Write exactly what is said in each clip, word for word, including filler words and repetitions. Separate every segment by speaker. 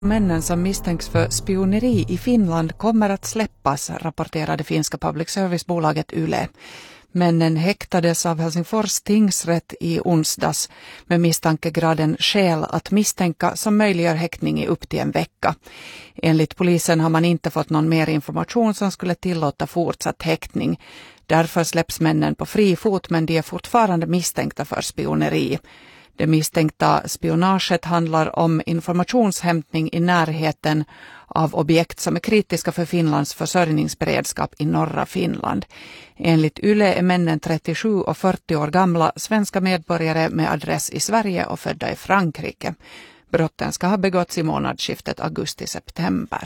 Speaker 1: Männen som misstänks för spioneri i Finland kommer att släppas, rapporterade finska public service-bolaget Yle. Männen häktades av Helsingfors tingsrätt i onsdags med misstankegraden skäl att misstänka som möjliggör häktning i upp till en vecka. Enligt polisen har man inte fått någon mer information som skulle tillåta fortsatt häktning. Därför släpps männen på fri fot, men de är fortfarande misstänkta för spioneri. Det misstänkta spionaget handlar om informationshämtning i närheten av objekt som är kritiska för Finlands försörjningsberedskap i norra Finland. Enligt Yle är männen trettiosju och fyrtio år gamla svenska medborgare med adress i Sverige och födda i Frankrike. Brotten ska ha begåtts i månadsskiftet augusti-september.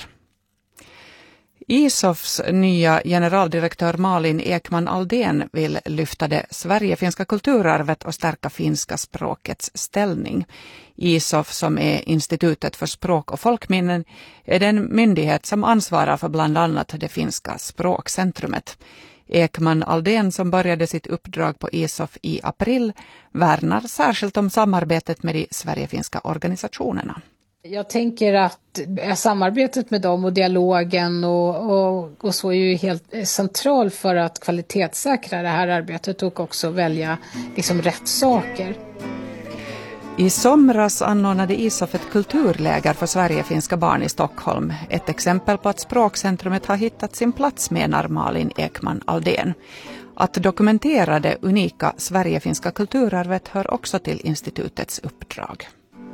Speaker 1: I S O Fs nya generaldirektör Malin Ekman Aldén vill lyfta det Sverige-finska kulturarvet och stärka finska språkets ställning. I S O F, som är Institutet för språk och folkminnen, är den myndighet som ansvarar för bland annat det finska språkcentrumet. Ekman Aldén, som började sitt uppdrag på I S O F i april, värnar särskilt om samarbetet med de Sverige-finska organisationerna.
Speaker 2: Jag tänker att samarbetet med dem och dialogen och, och, och så är ju helt central för att kvalitetssäkra det här arbetet och också välja liksom rätt saker.
Speaker 1: I somras anordnade I S O F ett kulturläger för Sverige-finska barn i Stockholm. Ett exempel på att språkcentrumet har hittat sin plats, menar Malin Ekman Aldén. Att dokumentera det unika Sverige-finska kulturarvet hör också till institutets uppdrag.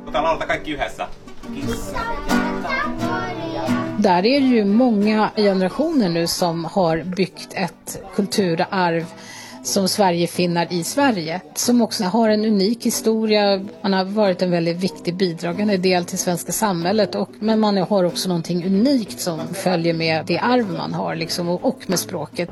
Speaker 2: Där är ju många generationer nu som har byggt ett kulturarv som Sverigefinnar i Sverige, som också har en unik historia. Man har varit en väldigt viktig bidragande del till svenska samhället, och, men man har också någonting unikt som följer med det arv man har liksom, och, och med språket.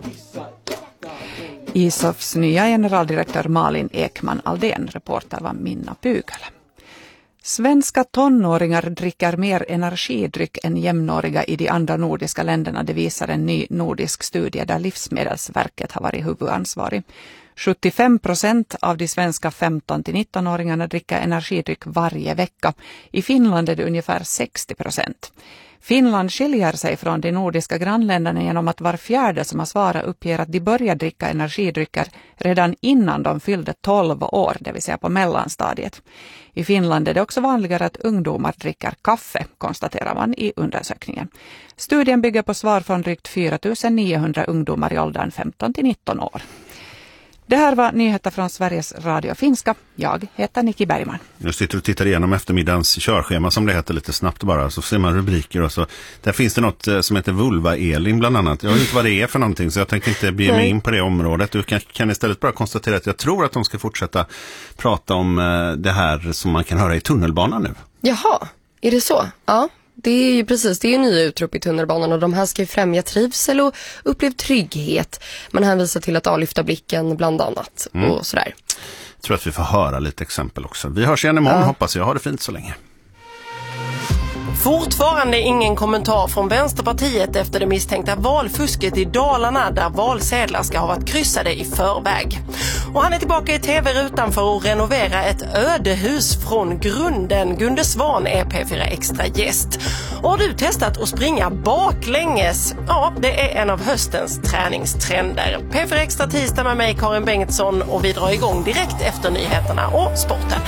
Speaker 1: I S O Fs nya generaldirektör Malin Ekman Aldén, reporter var Minna Pygälä. Svenska tonåringar dricker mer energidryck än jämnåriga i de andra nordiska länderna, det visar en ny nordisk studie där Livsmedelsverket har varit huvudansvarig. sjuttiofem procent av de svenska femton till nitton-åringarna dricker energidryck varje vecka. I Finland är det ungefär sextio procent. Finland skiljer sig från de nordiska grannländerna genom att var fjärde som har svarat uppger att de börjar dricka energidrycker redan innan de fyllde tolv år, det vill säga på mellanstadiet. I Finland är det också vanligare att ungdomar dricker kaffe, konstaterar man i undersökningen. Studien bygger på svar från drygt fyra tusen niohundra ungdomar i åldern femton till nitton år. Det här var nyheter från Sveriges Radio Finska. Jag heter Nicky Bergman.
Speaker 3: Jag sitter och tittar igenom eftermiddagens körschema, som det heter, lite snabbt bara. Så ser man rubriker och så. Där finns det något som heter Vulva Elin bland annat. Jag vet inte vad det är för någonting, så jag tänker inte bege mig in på det området. Du kan, kan istället bara konstatera att jag tror att de ska fortsätta prata om det här som man kan höra i tunnelbanan nu.
Speaker 4: Jaha, är det så? Ja. Det är ju precis, det är ju nya utrop i tunnelbanan, och de här ska ju främja trivsel och uppleva trygghet. Man hänvisar till att avlyfta blicken bland annat mm. och sådär.
Speaker 3: Jag tror att vi får höra lite exempel också. Vi hörs igen imorgon, ja. Hoppas jag. Ha det fint så länge.
Speaker 5: Fortfarande ingen kommentar från Vänsterpartiet efter det misstänkta valfusket i Dalarna, där valsedlar ska ha varit kryssade i förväg. Och han är tillbaka i tv-rutan för att renovera ett ödehus från grunden. Gunde Svan är P fyra Extra gäst. Och har du testat att springa baklänges? Ja, det är en av höstens träningstrender. P fyra Extra tisdag med mig, Karin Bengtsson, och vi drar igång direkt efter nyheterna och sporten.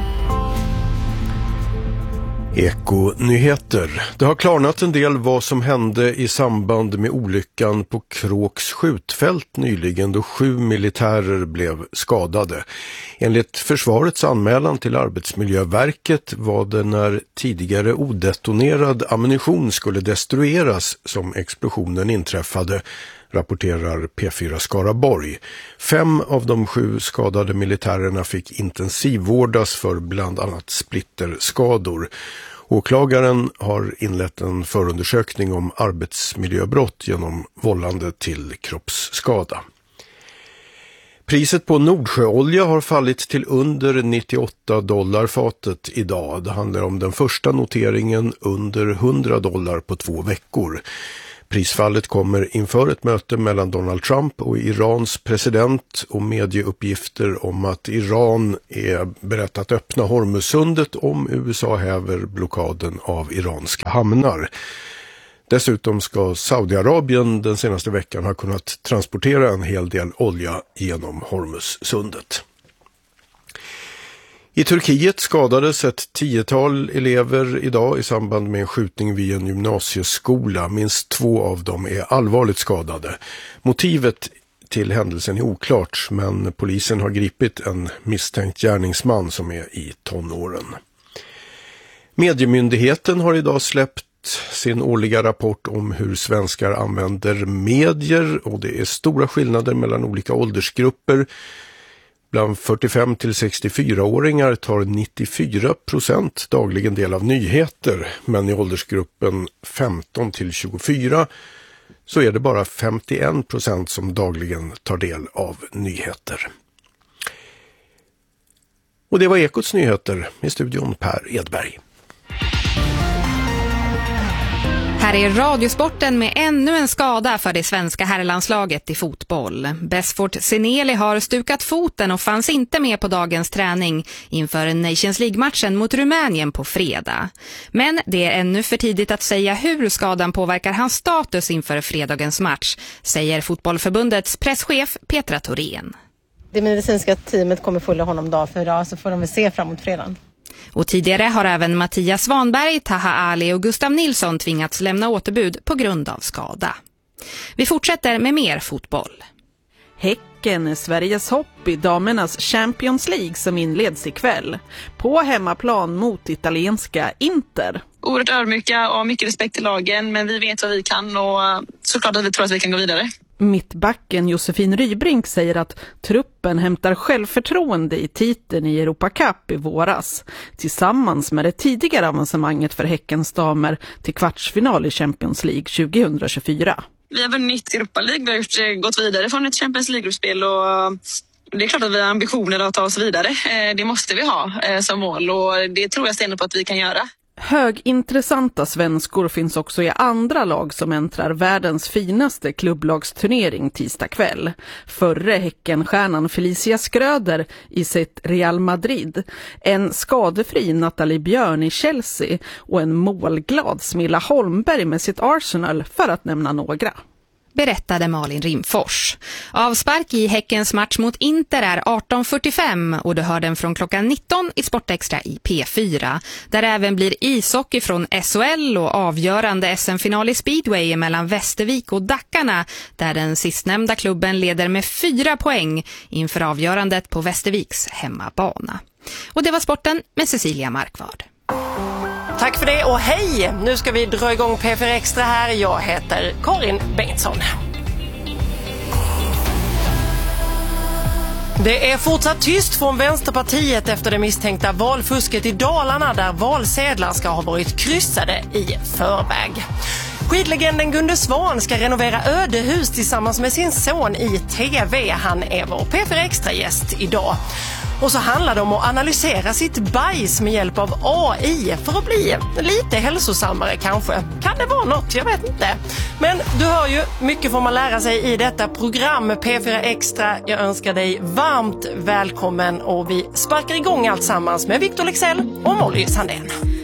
Speaker 6: Eko-nyheter. Det har klarnat en del vad som hände i samband med olyckan på Kråks skjutfält nyligen, då sju militärer blev skadade. Enligt försvarets anmälan till Arbetsmiljöverket var det när tidigare odetonerad ammunition skulle destrueras som explosionen inträffade, rapporterar P fyra Skaraborg. Fem av de sju skadade militärerna fick intensivvårdas för bland annat splitterskador. Åklagaren har inlett en förundersökning om arbetsmiljöbrott genom vållande till kroppsskada. Priset på Nordsjöolja har fallit till under nittioåtta dollar fatet idag. Det handlar om den första noteringen under hundra dollar på två veckor. Prisfallet kommer inför ett möte mellan Donald Trump och Irans president och medieuppgifter om att Iran är berett att öppna Hormuzsundet om U S A häver blockaden av iranska hamnar. Dessutom ska Saudiarabien den senaste veckan ha kunnat transportera en hel del olja genom Hormuzsundet. I Turkiet skadades ett tiotal elever idag i samband med en skjutning vid en gymnasieskola. Minst två av dem är allvarligt skadade. Motivet till händelsen är oklart, men polisen har gripit en misstänkt gärningsman som är i tonåren. Mediemyndigheten har idag släppt sin årliga rapport om hur svenskar använder medier, och det är stora skillnader mellan olika åldersgrupper. Bland fyrtiofem till sextiofyra-åringar tar nittiofyra procent dagligen del av nyheter, men i åldersgruppen femton till tjugofyra så är det bara femtioen procent som dagligen tar del av nyheter. Och det var Ekots nyheter, i studion Per Edberg.
Speaker 7: Här är Radiosporten med ännu en skada för det svenska herrlandslaget i fotboll. Besfort Seneli har stukat foten och fanns inte med på dagens träning inför Nations League-matchen mot Rumänien på fredag. Men det är ännu för tidigt att säga hur skadan påverkar hans status inför fredagens match, säger Fotbollförbundets presschef Petra Thorén.
Speaker 8: Det medicinska teamet kommer följa honom dag för dag, så får de väl se framåt fredagen.
Speaker 7: Och tidigare har även Mattias Svanberg, Taha Ali och Gustav Nilsson tvingats lämna återbud på grund av skada. Vi fortsätter med mer fotboll.
Speaker 9: Häcken är Sveriges hopp i damernas Champions League som inleds ikväll. På hemmaplan mot italienska Inter.
Speaker 10: Oerhört ödmjuka och mycket respekt till lagen, men vi vet vad vi kan och såklart att vi tror att vi kan gå vidare.
Speaker 9: Mittbacken Josefin Rybrink säger att truppen hämtar självförtroende i titeln i Europa Cup i våras, tillsammans med det tidigare avancemanget för Häckens damer till kvartsfinal i Champions League tjugohundratjugofyra.
Speaker 10: Vi har vunnit Europa League, vi har gjort, gått vidare från ett Champions League-gruppspel och det är klart att vi har ambitioner att ta oss vidare. Det måste vi ha som mål och det tror jag stenhårt på att vi kan göra.
Speaker 9: Högintressanta svenskor finns också i andra lag som äntrar världens finaste klubblagsturnering tisdag kväll. Förre Häckenstjärnan Felicia Skröder i sitt Real Madrid, en skadefri Nathalie Björn i Chelsea och en målglad Smilla Holmberg med sitt Arsenal, för att nämna några.
Speaker 7: Berättade Malin Rimfors. Avspark i Häckens match mot Inter är arton fyrtiofem och du hör den från klockan nitton i Sportextra i P fyra. Där även blir ishockey från S H L och avgörande S M-final i Speedway mellan Västervik och Dackarna, där den sistnämnda klubben leder med fyra poäng inför avgörandet på Västerviks hemmabana. Och det var sporten med Cecilia Markvard.
Speaker 5: Tack för det och hej! Nu ska vi dra igång P fyra Extra här. Jag heter Karin Bengtsson. Det är fortsatt tyst från Vänsterpartiet efter det misstänkta valfusket i Dalarna, där valsedlar ska ha varit kryssade i förväg. Skidlegenden Gunde Svan ska renovera ödehus tillsammans med sin son i T V. Han är vår P fyra Extra-gäst idag. Och så handlar det om att analysera sitt bajs med hjälp av A I för att bli lite hälsosammare kanske. Kan det vara något? Jag vet inte. Men du hör ju, mycket får man lära sig i detta program P fyra Extra. Jag önskar dig varmt välkommen och vi sparkar igång allt sammans med Victor Lexell och Molly Sandén.